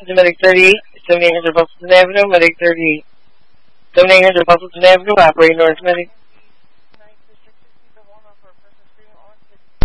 to Medic 38, 7800 Bustleton Avenue, Medic 38. 7800 Bustleton Avenue, operating North Medic.